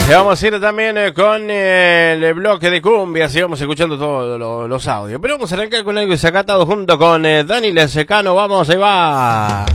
Y vamos a ir también con el bloque de cumbia, sigamos escuchando todos los audios. Pero vamos a arrancar con algo desacatado junto con Dani Lescano. Vamos, ahí va.